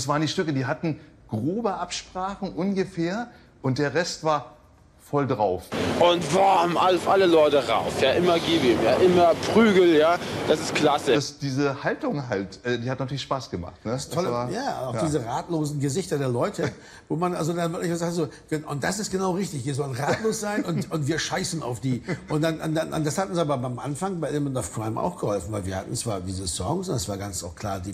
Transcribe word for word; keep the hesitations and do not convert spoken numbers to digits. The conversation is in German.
es waren die Stücke, die hatten grobe Absprachen ungefähr und der Rest war voll drauf. Und boom, auf alle Leute rauf, ja, immer gib ihm, ja, immer Prügel, ja, das ist klasse. Das, diese Haltung halt, äh, die hat natürlich Spaß gemacht. Ne? Das Tolle, war, ja, auch ja. diese ratlosen Gesichter der Leute, wo man also dann wirklich sagt so, und das ist genau richtig, wir sollen ratlos sein und, und wir scheißen auf die. Und dann, dann, das hat uns aber beim Anfang bei Element of Crime auch geholfen, weil wir hatten zwar diese Songs, und das war ganz auch klar die